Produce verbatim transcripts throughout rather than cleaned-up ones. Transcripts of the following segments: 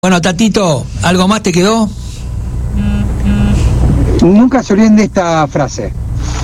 Bueno, Tatito, ¿algo más te quedó? Nunca se olviden de esta frase.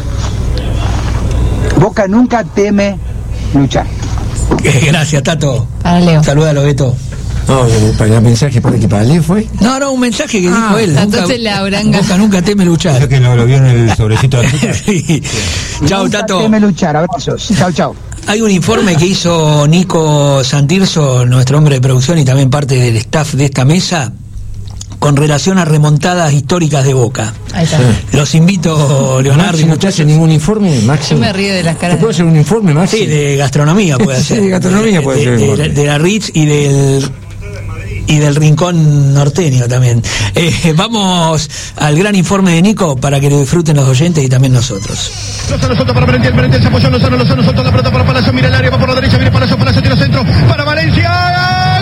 Boca nunca teme luchar. Gracias, Tato. Para Leo. Salúdalo, Beto. No, para el mensaje para que para Leo fue. No, no, un mensaje que Ah, dijo él. entonces la branga. Boca nunca teme luchar. Eso que no lo vio en el sobrecito de azúcar. Sí. Chau, Nunca Tato. teme luchar. Abrazos. Chau, chau. Hay un informe que hizo Nico Santirso, nuestro hombre de producción y también parte del staff de esta mesa, con relación a remontadas históricas de Boca. Ahí está. Los invito, Leonardo. Maxi, ¿no te hace ningún informe, Maxi? Yo me río de las caras. ¿Te puedo hacer un informe, Maxi? Sí, de gastronomía puede Sí, ser. de gastronomía puede de, ser. De, de, de la Ritz y del y del Rincón norteño también. Eh, vamos al gran informe de Nico para que lo disfruten los oyentes y también nosotros. Lozano soltó para Merentiel, Merentiel se apoyó, Lozano, Lozano soltó la pelota para Palacio, mira el área, va por la derecha, viene Palacio, Palacio tira centro, para Valencia,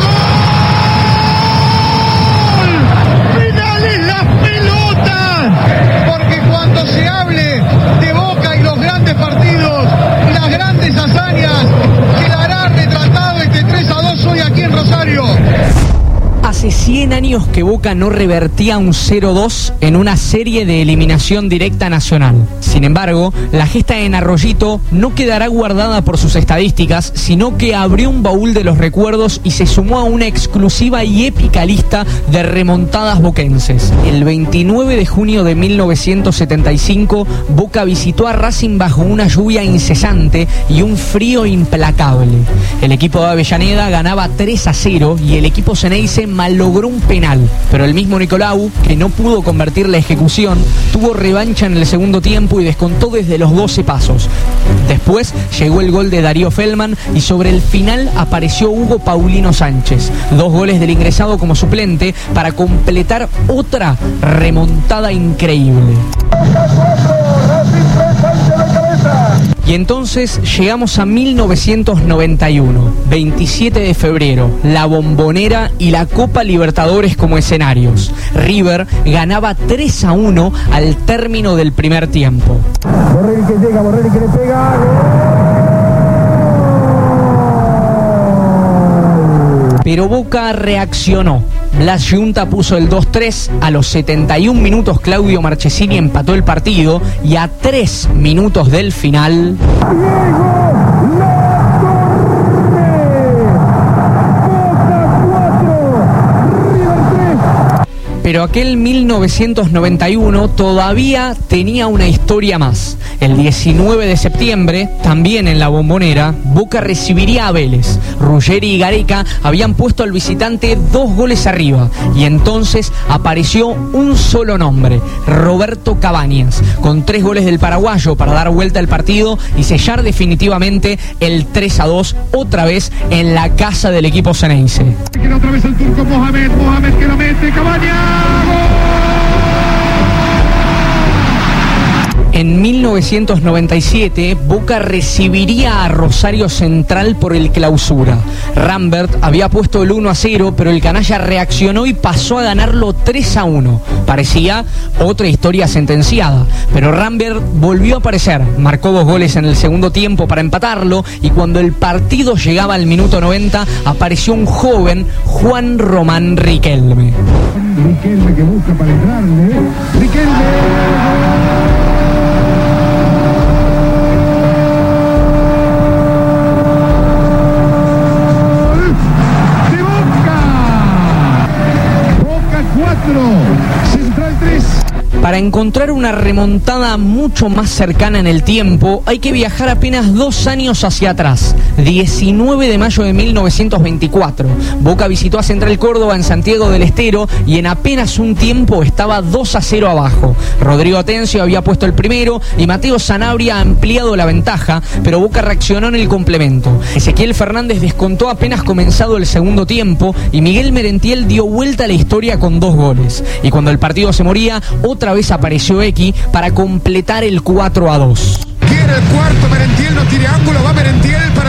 ¡gol! ¡Finales las pelotas! Porque cuando se hable de Boca y los grandes partidos, las grandes hazañas, quedará retratado este tres a dos hoy aquí en Rosario. Hace cien años que Boca no revertía un cero dos en una serie de eliminación directa nacional. Sin embargo, la gesta en Arroyito no quedará guardada por sus estadísticas, sino que abrió un baúl de los recuerdos y se sumó a una exclusiva y épica lista de remontadas boquenses. El veintinueve de junio de mil novecientos setenta y cinco, Boca visitó a Racing bajo una lluvia incesante y un frío implacable. El equipo de Avellaneda ganaba tres a cero y el equipo Ceneice malogró un penal, pero el mismo Nicolau, que no pudo convertir la ejecución, tuvo revancha en el segundo tiempo y descontó desde los doce pasos. Después llegó el gol de Darío Feldman y sobre el final apareció Hugo Paulino Sánchez, dos goles del ingresado como suplente para completar otra remontada increíble. Y entonces llegamos a mil novecientos noventa y uno, veintisiete de febrero, la Bombonera y la Copa Libertadores como escenarios. River ganaba tres a uno al término del primer tiempo. Borrelli que llega, Borrelli que le pega, Pero Boca reaccionó. Blas Yunta puso el dos tres, a los setenta y un minutos Claudio Marchesini empató el partido y a tres minutos del final... Pero aquel mil novecientos noventa y uno todavía tenía una historia más. El diecinueve de septiembre, también en la Bombonera, Boca recibiría a Vélez. Ruggeri y Gareca habían puesto al visitante dos goles arriba. Y entonces apareció un solo nombre, Roberto Cabañas, con tres goles del paraguayo para dar vuelta al partido y sellar definitivamente el tres a dos, otra vez en la casa del equipo Ceneice. queda otra vez el turco Mohamed, Mohamed que lo mete, Cabañas. En mil novecientos noventa y siete, Boca recibiría a Rosario Central por el Clausura. Rambert había puesto el uno a cero, pero el canalla reaccionó y pasó a ganarlo tres a uno. Parecía otra historia sentenciada, pero Rambert volvió a aparecer, marcó dos goles en el segundo tiempo para empatarlo, y cuando el partido llegaba al minuto noventa, apareció un joven Juan Román Riquelme. Riquelme que busca para entrarle, Riquelme. Central tres. Para encontrar una remontada mucho más cercana en el tiempo, hay que viajar apenas dos años hacia atrás. diecinueve de mayo de mil novecientos veinticuatro. Boca visitó a Central Córdoba en Santiago del Estero y en apenas un tiempo estaba dos a cero abajo. Rodrigo Atencio había puesto el primero y Mateo Sanabria ha ampliado la ventaja, pero Boca reaccionó en el complemento. Ezequiel Fernández descontó apenas comenzado el segundo tiempo y Miguel Merentiel dio vuelta a la historia con dos goles. Y cuando el partido se moría, otra vez apareció X para completar el cuatro a dos. Quiere el cuarto, Merentiel no tiene ángulo, va Merentiel para